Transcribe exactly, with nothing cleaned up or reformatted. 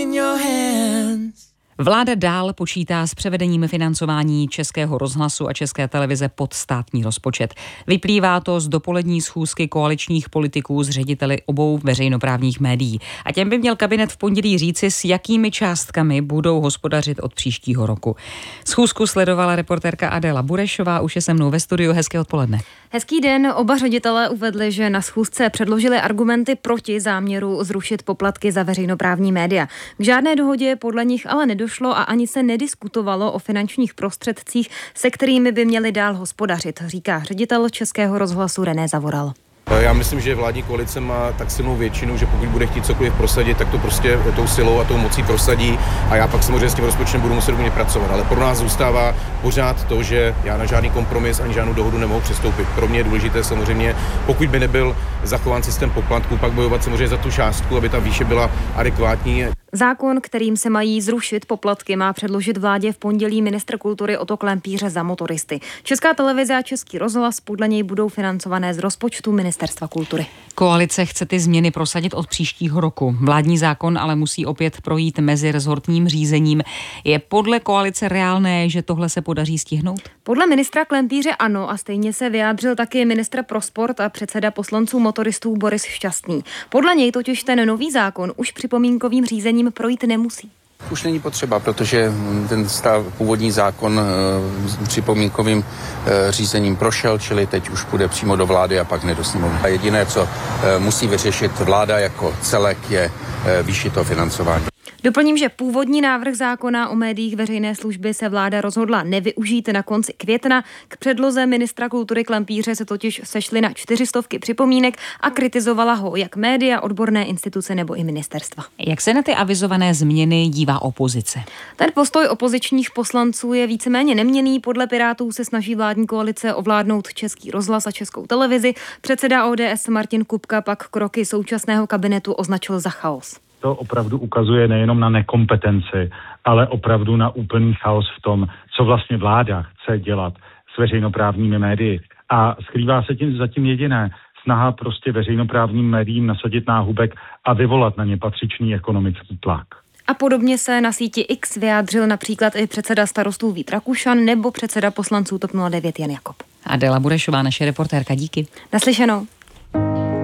Vláda dál počítá s převedením financování Českého rozhlasu a České televize pod státní rozpočet. Vyplývá to z dopolední schůzky koaličních politiků s řediteli obou veřejnoprávních médií. A těm by měl kabinet v pondělí říci, s jakými částkami budou hospodařit od příštího roku. Schůzku sledovala reportérka Adela Burešová, už je se mnou ve studiu. Hezké odpoledne. Hezký den. Oba ředitelé uvedli, že na schůzce předložili argumenty proti záměru zrušit poplatky za veřejnoprávní média. K žádné dohodě podle nich ale nedošlo a ani se nediskutovalo o finančních prostředcích, se kterými by měli dál hospodařit, říká ředitel Českého rozhlasu René Zavoral. Já myslím, že vládní koalice má tak silnou většinu, že pokud bude chtít cokoliv prosadit, tak to prostě tou silou a tou mocí prosadí a já pak samozřejmě s tím rozpočtem budu muset umět pracovat. Ale pro nás zůstává pořád to, že já na žádný kompromis ani žádnou dohodu nemohu přistoupit. Pro mě je důležité samozřejmě, pokud by nebyl zachován systém poplatků, pak bojovat samozřejmě za tu částku, aby ta výše byla adekvátní. Zákon, kterým se mají zrušit poplatky, má předložit vládě v pondělí ministr kultury Oto Klempíře za motoristy. Česká televize a Český rozhlas podle něj budou financované z rozpočtu Ministerstva kultury. Koalice chce ty změny prosadit od příštího roku. Vládní zákon ale musí opět projít mezirezortním řízením. Je podle koalice reálné, že tohle se podaří stihnout? Podle ministra Klempíře ano, a stejně se vyjádřil taky ministr pro sport a předseda poslanců motoristů Boris Šťastný. Podle něj totiž ten nový zákon už připomínkovým řízením projít nemusí. Už není potřeba, protože ten stav, původní zákon e, připomínkovým e, řízením prošel, čili teď už půjde přímo do vlády a pak ne do sněmovny. A jediné, co e, musí vyřešit vláda jako celek, je e, výši toho financování. Doplním, že původní návrh zákona o médiích veřejné služby se vláda rozhodla nevyužít na konci května. K předloze ministra kultury Klempíře se totiž sešly na čtyřistovky připomínek a kritizovala ho jak média, odborné instituce nebo i ministerstva. Jak se na ty avizované změny dívá opozice? Ten postoj opozičních poslanců je víceméně neměnný. Podle Pirátů se snaží vládní koalice ovládnout Český rozhlas a Českou televizi. Předseda O D S Martin Kupka pak kroky současného kabinetu označil za chaos. To opravdu ukazuje nejenom na nekompetenci, ale opravdu na úplný chaos v tom, co vlastně vláda chce dělat s veřejnoprávními médii. A skrývá se tím zatím jediné, snaha prostě veřejnoprávním médiím nasadit náhubek a vyvolat na ně patřičný ekonomický tlak. A podobně se na síti X vyjádřil například i předseda Starostů Vít Rakušan nebo předseda poslanců TOP nula devět Jan Jakob. Adela Burešová, naše reportérka, díky. Naslyšenou.